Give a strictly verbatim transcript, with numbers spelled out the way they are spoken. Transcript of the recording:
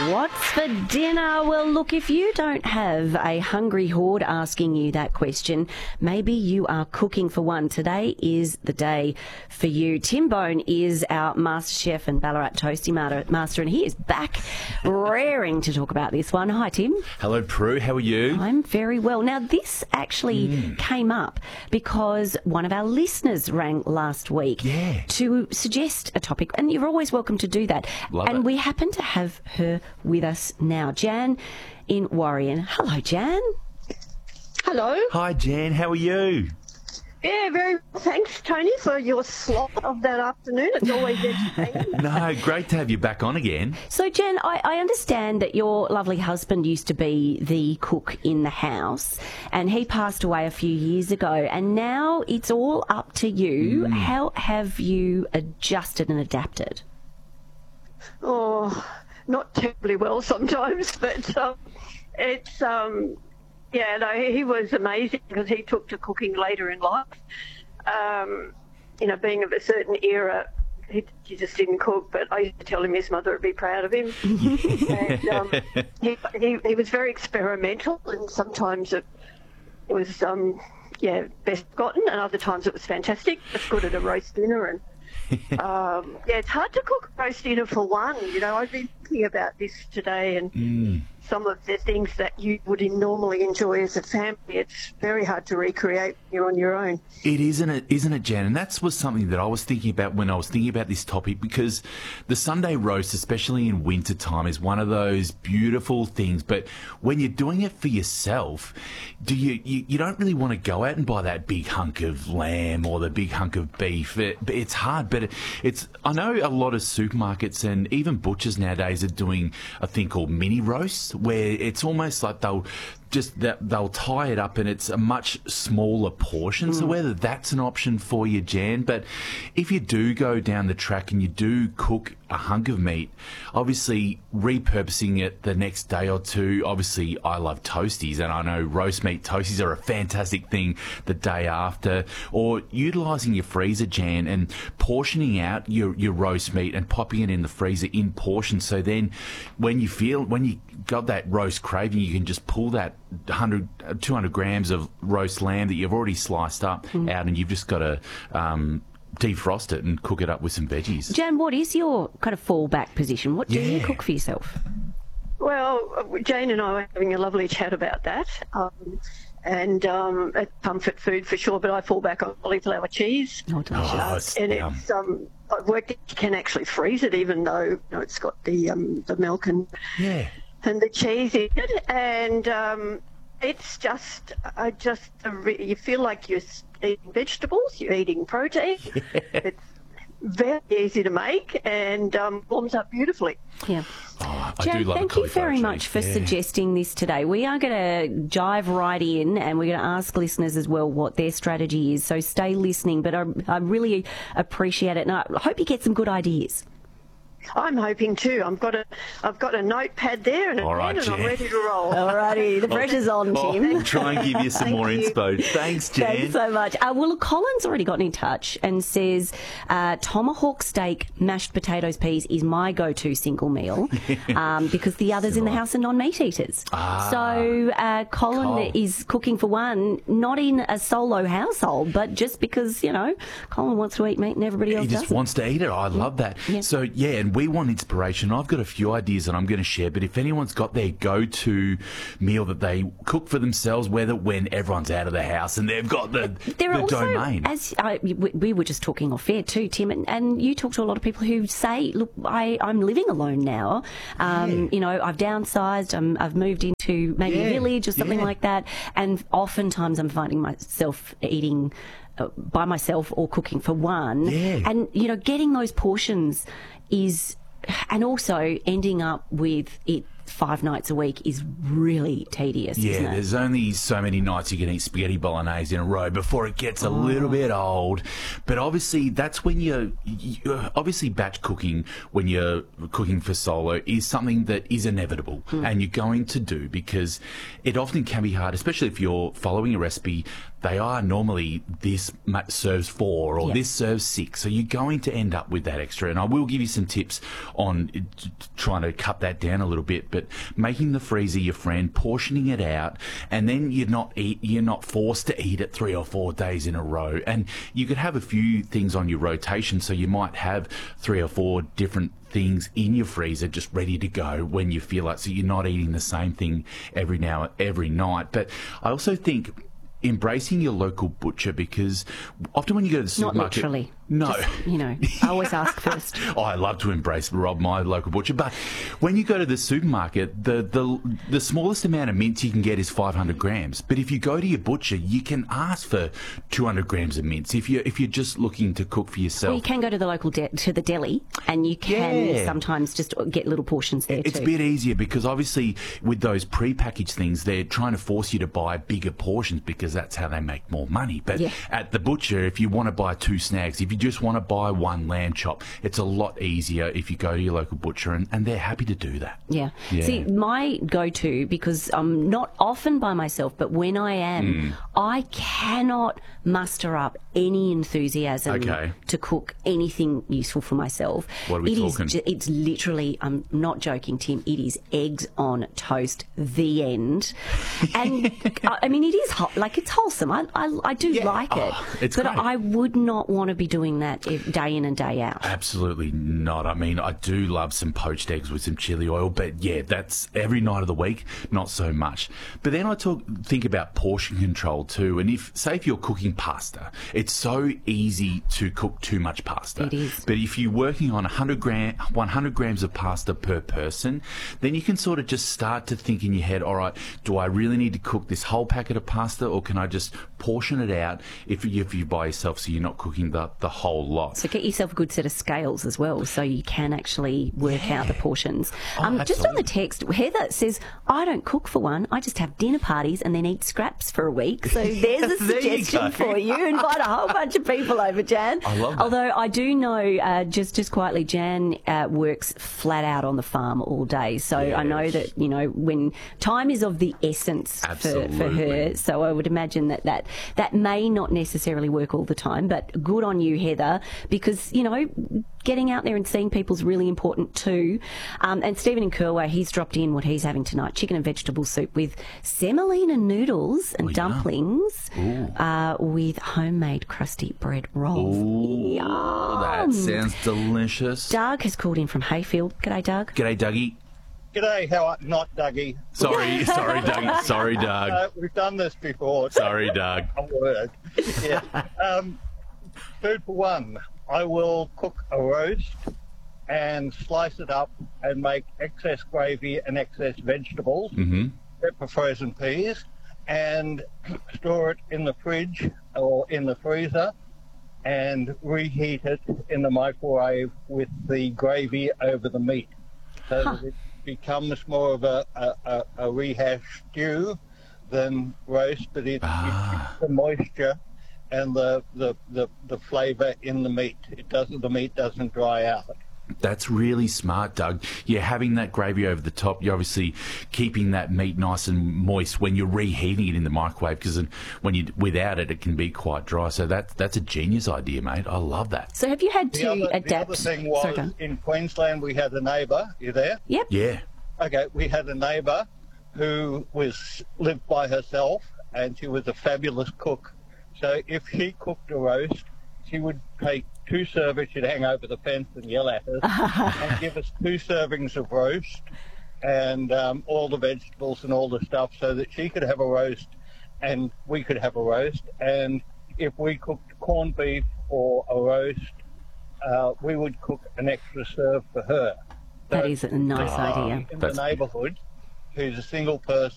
What's for dinner? Well, look, if you don't have a hungry horde asking you that question, maybe you are cooking for one. Today is the day for you. Tim Bone is our master chef and Ballarat Toasty master, and he is back raring to talk about this one. Hi, Tim. Hello, Prue. How are you? I'm very well. Now, this actually mm. came up because one of our listeners rang last week yeah. to suggest a topic, and you're always welcome to do that. Love and it. we happen to have her with us now. Jan in Warrion. Hello, Jan. Hello. Hi, Jan. How are you? Yeah, very well. Thanks, Tony, for your slot of that afternoon. It's always entertaining. No, great to have you back on again. So, Jen, I, I understand that your lovely husband used to be the cook in the house, and he passed away a few years ago, and now it's all up to you. Mm. How have you adjusted and adapted? Oh, not terribly well sometimes, but um, it's... Um, Yeah, no, he was amazing because he took to cooking later in life. Um, you know, being of a certain era, he, he just didn't cook, but I used to tell him his mother would be proud of him. and um, he, he, he was very experimental, and sometimes it, it was, um, yeah, best gotten, and other times it was fantastic. It's good at a roast dinner. And um, yeah, it's hard to cook a roast dinner for one. You know, I've been thinking about this today, and mm. some of the things that you would normally enjoy as a family, it's very hard to recreate when you're on your own. It isn't it, isn't it, Jan? And that was something that I was thinking about when I was thinking about this topic, because the Sunday roast, especially in winter time, is one of those beautiful things. But when you're doing it for yourself, do you you, you don't really want to go out and buy that big hunk of lamb or the big hunk of beef. It, it's hard, but it, it's I know a lot of supermarkets and even butchers nowadays are doing a thing called mini roasts, where it's almost like they'll just that they'll tie it up and it's a much smaller portion. Mm. So whether that's an option for you, Jan, but if you do go down the track and you do cook a hunk of meat, obviously repurposing it the next day or two. Obviously, I love toasties, and I know roast meat toasties are a fantastic thing the day after. Or utilising your freezer, Jan, and portioning out your, your roast meat and popping it in the freezer in portions. So then when you feel, when you got that roast craving, you can just pull that one hundred, two hundred grams of roast lamb that you've already sliced up mm. out, and you've just got to um, defrost it and cook it up with some veggies. Jan, what is your kind of fallback position? What do yeah. you cook for yourself? Well, Jane and I were having a lovely chat about that. Um, and um, it's comfort food for sure, but I fall back on cauliflower cheese. Oh, delicious. Oh, it's, and um, it's, um, I've worked out you can actually freeze it, even though you know, it's got the um, the milk and yeah. and the cheese in it. And um, it's just, I just, you feel like you're eating vegetables, you're eating protein. Yeah. It's very easy to make and um, warms up beautifully. Yeah. Oh, I Jan, do love thank you very cheese. much for yeah. suggesting this today. We are going to dive right in, and we're going to ask listeners as well what their strategy is. So stay listening, but I, I really appreciate it, and I hope you get some good ideas. I'm hoping too. I've got a, I've got a notepad there and a All right, pen, and I'm Jan. ready to roll. All righty, the pressure's on, Oh, Tim. we'll try and give you some Thank more you. inspo. Thanks, Jan. Thanks so much. Uh, well, Colin's already gotten in touch and says uh, tomahawk steak, mashed potatoes, peas is my go-to single meal um, because the others in the house are non-meat eaters. Ah, so uh, Colin Col. is cooking for one, not in a solo household, but just because, you know, Colin wants to eat meat and everybody else He just doesn't. wants to eat it. I love that. Yeah. So, yeah, and we want inspiration. I've got a few ideas that I'm going to share, but if anyone's got their go-to meal that they cook for themselves, whether when everyone's out of the house and they've got the, There are the also, domain. as I, we, we were just talking off air too, Tim, and, and you talk to a lot of people who say, look, I, I'm living alone now. Um, Yeah. You know, I've downsized, I'm, I've moved into maybe Yeah, a village or something yeah. like that, and oftentimes I'm finding myself eating uh, by myself or cooking for one. Yeah. And, you know, getting those portions is... And also ending up with it five nights a week is really tedious, Yeah, isn't it? there's only so many nights you can eat spaghetti bolognese in a row before it gets a Oh. little bit old. But obviously, that's when you're, you're obviously batch cooking when you're cooking for solo is something that is inevitable Mm. and you're going to do because it often can be hard, especially if you're following a recipe they are normally this much serves four or Yeah. this serves six. So you're going to end up with that extra. And I will give you some tips on uh, t- trying to cut that down a little bit, but making the freezer your friend, portioning it out, and then you're not eat, you're not forced to eat it three or four days in a row. And you could have a few things on your rotation, so you might have three or four different things in your freezer just ready to go when you feel like, so you're not eating the same thing every now every night. But I also think embracing your local butcher, because often when you go to the Not supermarket, literally. no. Just, you know, I always ask first. Oh, I love to embrace Rob, my local butcher. But when you go to the supermarket, the, the the smallest amount of mince you can get is five hundred grams. But if you go to your butcher, you can ask for two hundred grams of mince if you're, if you're just looking to cook for yourself. Well, you can go to the local de- to the deli, and you can Yeah. sometimes just get little portions there It's too. a bit easier because obviously with those pre-packaged things, they're trying to force you to buy bigger portions because that's how they make more money. But Yeah. at the butcher, if you want to buy two snags, if you just want to buy one lamb chop, it's a lot easier if you go to your local butcher, and, and they're happy to do that. Yeah. Yeah. See, my go-to, because I'm not often by myself, but when I am, Mm. I cannot muster up any enthusiasm Okay. to cook anything useful for myself. What are we It is talking? ju- it's literally, I'm not joking, Tim, it is eggs on toast, the end. And I I mean, it is hot, like it's wholesome. I, I, I do Yeah. like it. Oh, it's but great. I would not want to be doing that ev- day in and day out. Absolutely not. I mean, I do love some poached eggs with some chili oil, but yeah, that's every night of the week, not so much. But then I talk, think about portion control too. And if, say, if you're cooking pasta, it's so easy to cook too much pasta. It is. But if you're working on one hundred gram, one hundred grams of pasta per person, then you can sort of just start to think in your head, all right, do I really need to cook this whole packet of pasta, or can I just portion it out if, you- if you're by yourself, so you're not cooking the, the whole lot? So get yourself a good set of scales as well, so you can actually work out the portions. Oh, um, just on the absolutely. text, Heather says, I don't cook for one, I just have dinner parties and then eat scraps for a week. So there's a There you suggestion go. for you. Invite a whole bunch of people over, Jan. I love that. Although I do know, uh, just, just quietly, Jan uh, works flat out on the farm all day. So I know Yes. that, you know, when time is of the essence for, for her. Absolutely. So I would imagine that, that that may not necessarily work all the time, but good on you, Heather, because, you know, getting out there and seeing people's really important too. Um, and Stephen in Kerway, he's dropped in what he's having tonight, chicken and vegetable soup with semolina noodles and Oh, yeah. dumplings uh, with homemade crusty bread rolls. Ooh, that sounds delicious. Doug has called in from Hayfield. G'day, Doug. G'day, Dougie. G'day, how are, not Dougie. Sorry, sorry, Doug. Sorry, Doug. Uh, we've done this before. Sorry, Doug. A word. Yeah. Um, food for one. I will cook a roast and slice it up and make excess gravy and excess vegetables, Mm-hmm. except for frozen peas, and store it in the fridge or in the freezer and reheat it in the microwave with the gravy over the meat, so that it becomes more of a, a, a, a rehashed stew than roast, but it, Ah. it keeps the moisture and the, the, the, the flavour in the meat. It doesn't, the meat doesn't dry out. That's really smart, Doug. Yeah, having that gravy over the top, you're obviously keeping that meat nice and moist when you're reheating it in the microwave, because when you without it, it can be quite dry. So that's that's a genius idea, mate. I love that. So have you had The to other, adapt? the other thing was, Sorry, Doug. in Queensland, we had a neighbour. You there? Yep. Yeah. Okay, we had a neighbour who was lived by herself, and she was a fabulous cook. So if she cooked a roast, she would take two servings, she'd hang over the fence and yell at us, and give us two servings of roast and um, all the vegetables and all the stuff, so that she could have a roast and we could have a roast. And if we cooked corned beef or a roast, uh, we would cook an extra serve for her. That So is a nice Ah. idea. in That's- the neighbourhood, who's a single person